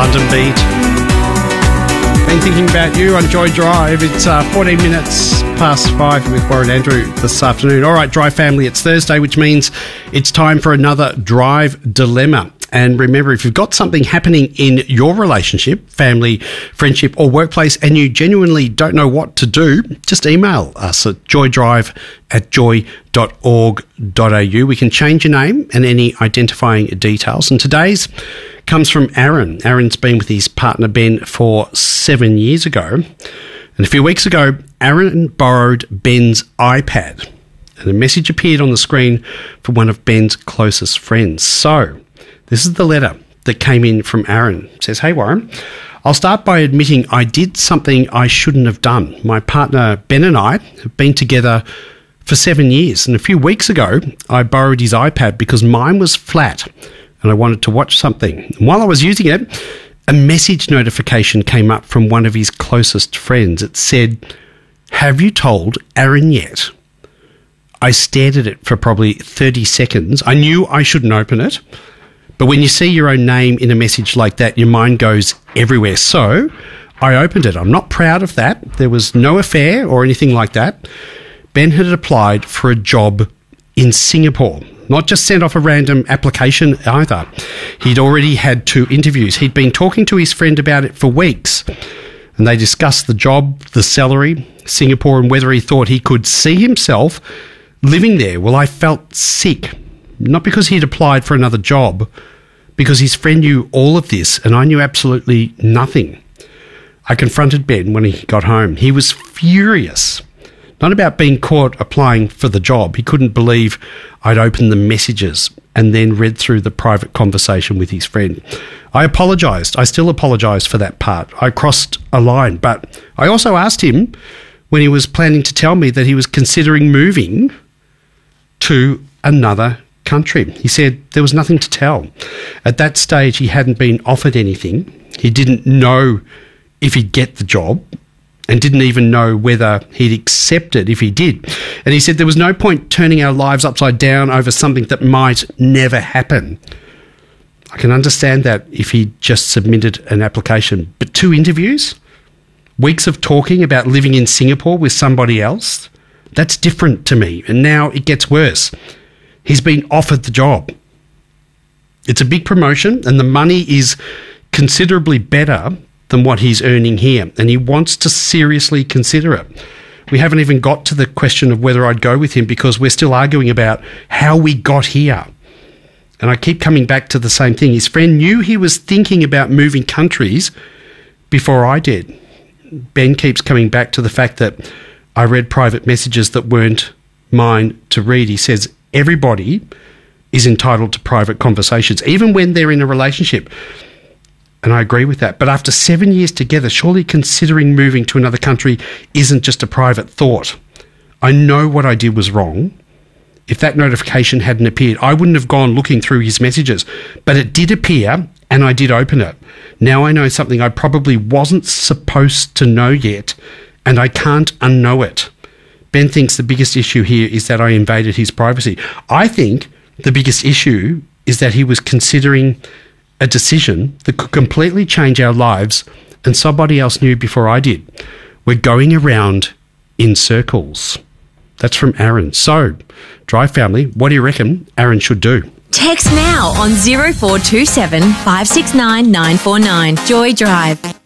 London Beat. Been thinking about you on Joy Drive. It's 14 minutes past 5 with Warren Andrew this afternoon. All right, Drive family, it's Thursday, which means it's time for another Drive Dilemma. And remember, if you've got something happening in your relationship, family, friendship or workplace and you genuinely don't know what to do, just email us at joydrive@joy.org.au. We can change your name and any identifying details. And today's comes from Aaron. Aaron's been with his partner Ben for 7 years ago. And a few weeks ago, Aaron borrowed Ben's iPad. And a message appeared on the screen from one of Ben's closest friends. So this is the letter that came in from Aaron. It says, "Hey Warren, I'll start by admitting I did something I shouldn't have done. My partner Ben and I have been together for 7 years, and a few weeks ago I borrowed his iPad because mine was flat and I wanted to watch something. And while I was using it, a message notification came up from one of his closest friends. It said, 'Have you told Aaron yet?' I stared at it for probably 30 seconds. I knew I shouldn't open it. But when you see your own name in a message like that, your mind goes everywhere. So I opened it. I'm not proud of that. There was no affair or anything like that. Ben had applied for a job in Singapore. Not just sent off a random application either. He'd already had 2 interviews. He'd been talking to his friend about it for weeks. And they discussed the job, the salary, Singapore, and whether he thought he could see himself living there. Well, I felt sick. Not because he'd applied for another job, because his friend knew all of this and I knew absolutely nothing. I confronted Ben when he got home. He was furious. Not about being caught applying for the job. He couldn't believe I'd opened the messages and then read through the private conversation with his friend. I apologised. I still apologise for that part. I crossed a line, but I also asked him when he was planning to tell me that he was considering moving to another country. He said there was nothing to tell. At that stage, he hadn't been offered anything. He didn't know if he'd get the job and didn't even know whether he'd accept it if he did. And he said there was no point turning our lives upside down over something that might never happen. I can understand that if he just submitted an application, but 2 interviews, weeks of talking about living in Singapore with somebody else, that's different to me. And now it gets worse. He's been offered the job. It's a big promotion and the money is considerably better than what he's earning here, and he wants to seriously consider it. We haven't even got to the question of whether I'd go with him because we're still arguing about how we got here. And I keep coming back to the same thing. His friend knew he was thinking about moving countries before I did. Ben keeps coming back to the fact that I read private messages that weren't mine to read. He says everybody is entitled to private conversations, even when they're in a relationship. And I agree with that. But after 7 years together, surely considering moving to another country isn't just a private thought. I know what I did was wrong. If that notification hadn't appeared, I wouldn't have gone looking through his messages. But it did appear, and I did open it. Now I know something I probably wasn't supposed to know yet, and I can't unknow it. Ben thinks the biggest issue here is that I invaded his privacy. I think the biggest issue is that he was considering a decision that could completely change our lives and somebody else knew before I did. We're going around in circles. That's from Aaron. So, Drive family, what do you reckon Aaron should do? Text now on 0427 569 949. Joy Drive.